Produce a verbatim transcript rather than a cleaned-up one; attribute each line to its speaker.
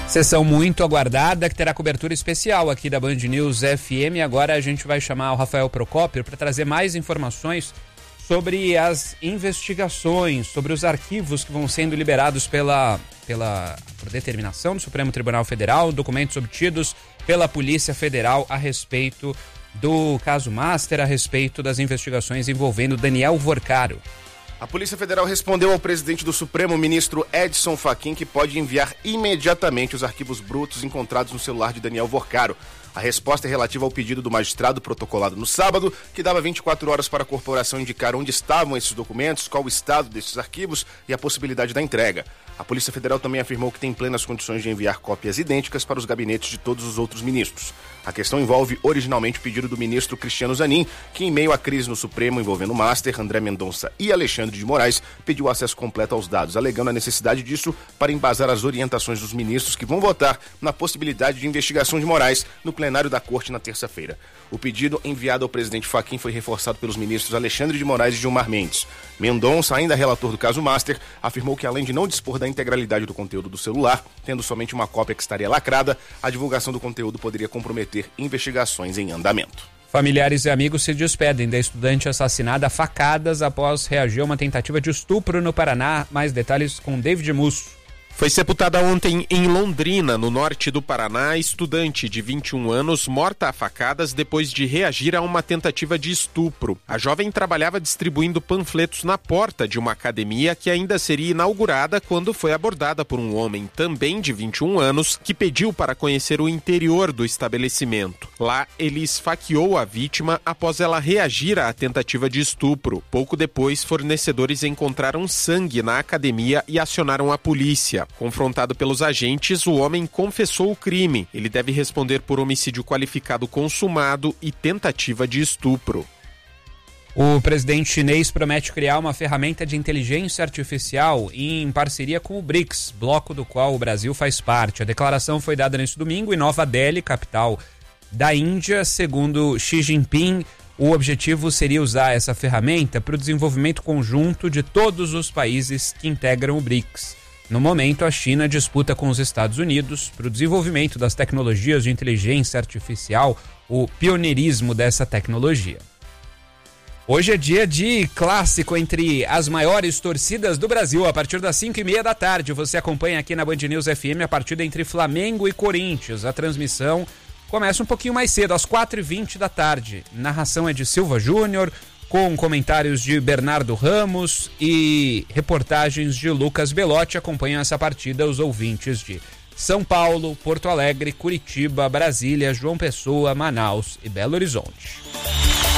Speaker 1: Sessão muito aguardada, que terá cobertura especial aqui da Band News F M. Agora a gente vai chamar o Rafael Procópio para trazer mais informações sobre as investigações, sobre os arquivos que vão sendo liberados pela, pela, por determinação do Supremo Tribunal Federal, documentos obtidos pela Polícia Federal a respeito do caso Master, a respeito das investigações envolvendo Daniel Vorcaro.
Speaker 2: A Polícia Federal respondeu ao presidente do Supremo, ministro Edson Fachin, que pode enviar imediatamente os arquivos brutos encontrados no celular de Daniel Vorcaro. A resposta é relativa ao pedido do magistrado protocolado no sábado, que dava vinte e quatro horas para a corporação indicar onde estavam esses documentos, qual o estado desses arquivos e a possibilidade da entrega. A Polícia Federal também afirmou que tem plenas condições de enviar cópias idênticas para os gabinetes de todos os outros ministros. A questão envolve originalmente o pedido do ministro Cristiano Zanin, que em meio à crise no Supremo envolvendo Master, André Mendonça e Alexandre de Moraes, pediu acesso completo aos dados, alegando a necessidade disso para embasar as orientações dos ministros que vão votar na possibilidade de investigação de Moraes no plenário da Corte na terça-feira. O pedido enviado ao presidente Fachin foi reforçado pelos ministros Alexandre de Moraes e Gilmar Mendes. Mendonça, ainda relator do caso Master, afirmou que além de não dispor da integralidade do conteúdo do celular, tendo somente uma cópia que estaria lacrada, a divulgação do conteúdo poderia comprometer investigações em andamento.
Speaker 1: Familiares e amigos se despedem da estudante assassinada a facadas após reagir a uma tentativa de estupro no Paraná. Mais detalhes com David Musso.
Speaker 3: Foi sepultada ontem em Londrina, no norte do Paraná, estudante de vinte e um anos, morta a facadas depois de reagir a uma tentativa de estupro. A jovem trabalhava distribuindo panfletos na porta de uma academia que ainda seria inaugurada quando foi abordada por um homem também de vinte e um anos que pediu para conhecer o interior do estabelecimento. Lá, ele esfaqueou a vítima após ela reagir à tentativa de estupro. Pouco depois, fornecedores encontraram sangue na academia e acionaram a polícia. Confrontado pelos agentes, o homem confessou o crime. Ele deve responder por homicídio qualificado consumado e tentativa de estupro.
Speaker 1: O presidente chinês promete criar uma ferramenta de inteligência artificial em parceria com o BRICS, bloco do qual o Brasil faz parte. A declaração foi dada neste domingo em Nova Delhi, capital da Índia. Segundo Xi Jinping, o objetivo seria usar essa ferramenta para o desenvolvimento conjunto de todos os países que integram o BRICS. No momento, a China disputa com os Estados Unidos para o desenvolvimento das tecnologias de inteligência artificial, o pioneirismo dessa tecnologia. Hoje é dia de clássico entre as maiores torcidas do Brasil. A partir das cinco e meia da tarde, você acompanha aqui na Band News F M a partida entre Flamengo e Corinthians. A transmissão começa um pouquinho mais cedo, às quatro e vinte da tarde. Narração é de Silva Júnior, com comentários de Bernardo Ramos e reportagens de Lucas Belotti. Acompanham essa partida os ouvintes de São Paulo, Porto Alegre, Curitiba, Brasília, João Pessoa, Manaus e Belo Horizonte.